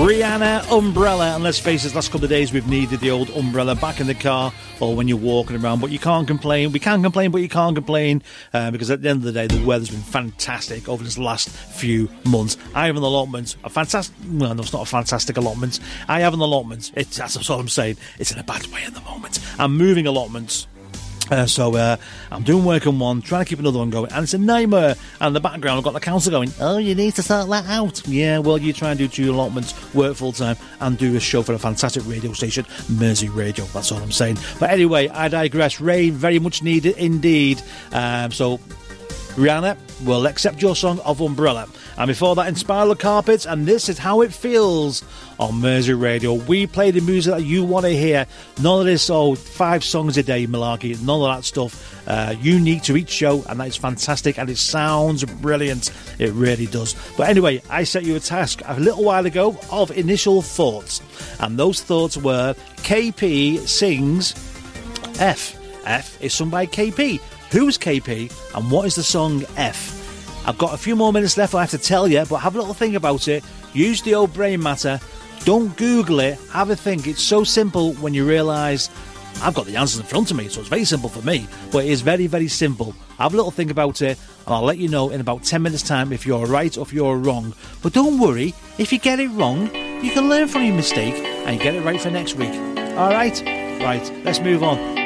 Rihanna, Umbrella, and let's face it, last couple of days we've needed the old umbrella back in the car or when you're walking around, but you can't complain. We can complain, but you can't complain because at the end of the day, the weather's been fantastic over this last few months. I have an allotment, a fantastic, well, no, it's not a fantastic allotment. I have an allotment. That's what I'm saying. It's in a bad way at the moment. I'm moving allotments. So I'm doing work on one, trying to keep another one going, and it's a nightmare. And in the background, I've got the council going, oh, you need to sort that out. Yeah, well, you try and do 2 allotments, work full time, and do a show for a fantastic radio station, Mersey Radio. That's all I'm saying. But anyway, I digress. Rain, very much needed indeed. So, Rihanna, we'll accept your song of Umbrella. And before that, Inspire the Carpets, and This Is How It Feels on Mersey Radio. We play the music that you want to hear. None of this, 5 songs a day, malarkey. None of that stuff. Unique to each show, and that is fantastic, and it sounds brilliant. It really does. But anyway, I set you a task a little while ago of initial thoughts. And those thoughts were, KP sings F. F is sung by KP. Who's KP, and what is the song F? I've got a few more minutes left, I have to tell you, but have a little think about it. Use the old brain matter. Don't Google it. Have a think. It's so simple when you realise I've got the answers in front of me, so it's very simple for me. But it is very, very simple. Have a little think about it, and I'll let you know in about 10 minutes' time if you're right or if you're wrong. But don't worry, if you get it wrong, you can learn from your mistake and get it right for next week. All right? Right, let's move on.